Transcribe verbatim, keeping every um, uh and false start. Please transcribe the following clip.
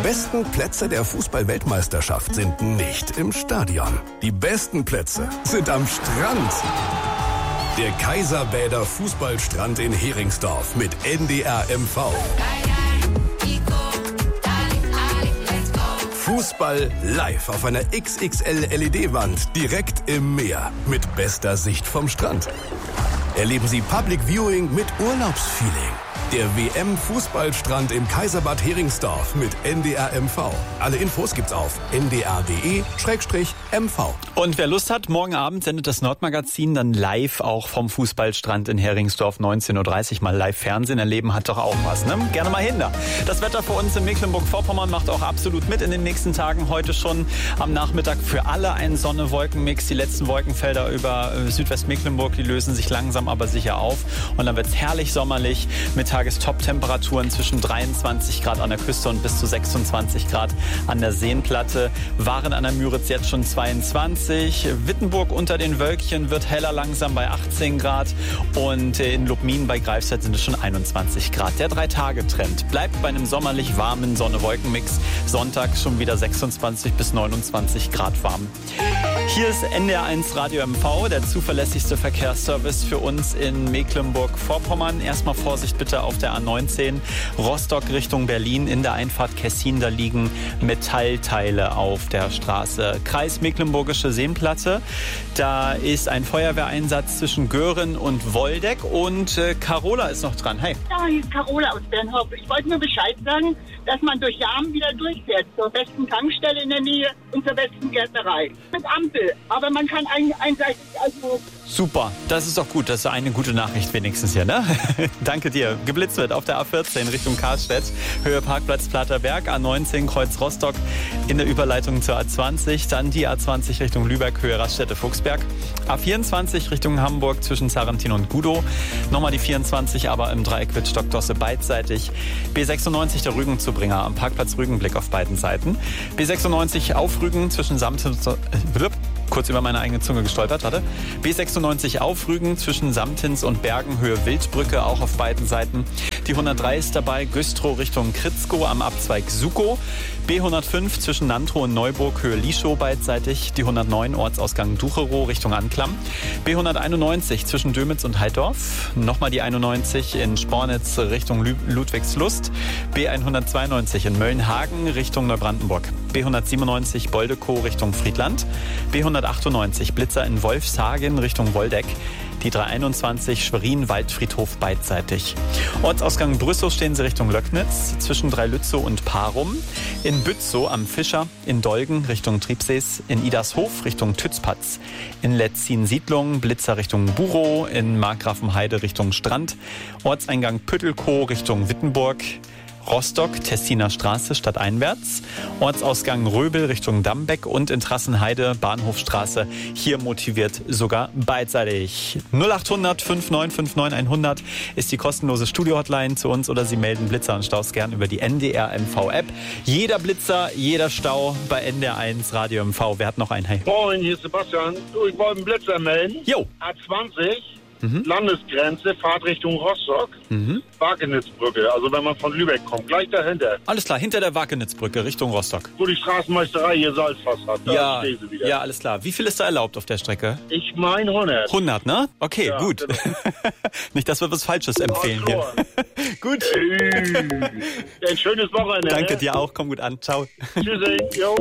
besten Plätze der Fußball-Weltmeisterschaft sind nicht im Stadion. Die besten Plätze sind am Strand. Der Kaiserbäder Fußballstrand in Heringsdorf mit N D R M V. Fußball live auf einer X X L L E D-Wand direkt im Meer mit bester Sicht vom Strand. Erleben Sie Public Viewing mit Urlaubsfeeling. Der W M-Fußballstrand im Kaiserbad Heringsdorf mit N D R M V. Alle Infos gibt's auf n d r punkt d e slash m v. Und wer Lust hat, morgen Abend sendet das Nordmagazin dann live auch vom Fußballstrand in Heringsdorf neunzehn Uhr dreißig mal live Fernsehen erleben, hat doch auch was, ne? Gerne mal hin da. Das Wetter für uns in Mecklenburg-Vorpommern macht auch absolut mit in den nächsten Tagen. Heute schon am Nachmittag für alle ein Sonne-Wolken-Mix. Die letzten Wolkenfelder über Südwestmecklenburg, die lösen sich langsam aber sicher auf. Und dann wird's herrlich sommerlich mit Tagestop-Temperaturen zwischen dreiundzwanzig Grad an der Küste und bis zu sechsundzwanzig Grad an der Seenplatte. Waren an der Müritz jetzt schon zweiundzwanzig. Wittenburg unter den Wölkchen wird heller langsam bei achtzehn Grad. Und in Lubmin bei Greifswald sind es schon einundzwanzig Grad. Der Drei-Tage-Trend bleibt bei einem sommerlich warmen Sonne-Wolken-Mix. Sonntag schon wieder sechsundzwanzig bis neunundzwanzig Grad warm. Hier ist N D R eins Radio M V, der zuverlässigste Verkehrsservice für uns in Mecklenburg-Vorpommern. Erstmal Vorsicht bitte auf der A neunzehn, Rostock Richtung Berlin. In der Einfahrt Kessin, da liegen Metallteile auf der Straße. Kreis Mecklenburgische Seenplatte, da ist ein Feuerwehreinsatz zwischen Göhren und Woldeck. Und äh, Carola ist noch dran. Hey. Ja, hier ist Carola aus Bernhof. Ich wollte nur Bescheid sagen, dass man durch Jarmen wieder durchfährt. Zur besten Tankstelle in der Nähe und zur besten Gärtnerei. Mit Ampel. Aber man kann ein, einseitig also... Super, das ist doch gut. Das ist eine gute Nachricht wenigstens hier, ne? Danke dir. Geblitzt wird auf der A vierzehn Richtung Karstedt. Höhe Parkplatz Platterberg, A neunzehn Kreuz Rostock in der Überleitung zur A zwanzig. Dann die A zwanzig Richtung Lübeck, Höhe Raststätte-Fuchsberg. A vierundzwanzig Richtung Hamburg zwischen Sarrentin und Gudow. Nochmal die vierundzwanzig, aber im Dreieck Wittstock-Dosse beidseitig. B sechsundneunzig der Rügenzubringer am Parkplatz Rügenblick auf beiden Seiten. B sechsundneunzig auf Rügen zwischen Samtins... Äh, kurz über meine eigene Zunge gestolpert, warte. B sechsundneunzig auf Rügen zwischen Samtins und Bergen, Höhe Wildbrücke, auch auf beiden Seiten. Die hundertdrei ist dabei, Güstrow Richtung Kritzkow am Abzweig Sukow. B hundertfünf zwischen Nantrow und Neuburg, Höhe Lischow beidseitig. Die hundertneun Ortsausgang Ducherow Richtung Anklam. B hunderteinundneunzig zwischen Dömitz und Heidorf. Nochmal die einundneunzig in Spornitz Richtung Ludwigslust. B hundertzweiundneunzig in Möllenhagen Richtung Neubrandenburg. B hundertsiebenundneunzig Boldekow Richtung Friedland. B hundertachtundneunzig Blitzer in Wolfshagen Richtung Woldeck. Die dreihunderteinundzwanzig Schwerin-Waldfriedhof beidseitig. Ortsausgang Brüssow stehen sie Richtung Löcknitz, zwischen Dreilützow und Parum. In Bützow am Fischer, in Dolgen Richtung Triebsees, in Idarshof Richtung Tützpatz, in Letzin-Siedlung Blitzer Richtung Burow, in Markgrafenheide Richtung Strand, Ortseingang Püttelkow Richtung Wittenburg, Rostock, Tessiner Straße stadteinwärts, Ortsausgang Röbel Richtung Dambeck und in Trassenheide Bahnhofstraße. Hier motiviert sogar beidseitig. null achthundert fünfundneunzig neunundfünfzig hundert ist die kostenlose Studio-Hotline zu uns oder Sie melden Blitzer und Staus gern über die N D R M V-App. Jeder Blitzer, jeder Stau bei N D R eins Radio M V. Wer hat noch einen? Hey. Moin, hier ist Sebastian. Du, ich wollte einen Blitzer melden. Jo. A zwanzig. Mhm. Landesgrenze, Fahrt Richtung Rostock, mhm. Wakenitzbrücke, also wenn man von Lübeck kommt, gleich dahinter. Alles klar, hinter der Wakenitzbrücke Richtung Rostock. Wo die Straßenmeisterei hier Salzfass hat, da ja, stehe sie wieder. Ja, alles klar. Wie viel ist da erlaubt auf der Strecke? Ich meine hundert. hundert, ne? Okay, ja, gut. Genau. Nicht, dass wir was Falsches empfehlen hier. Gut. Ein schönes Wochenende. Danke ne? dir auch, komm gut an. Ciao. Tschüssi. Jo.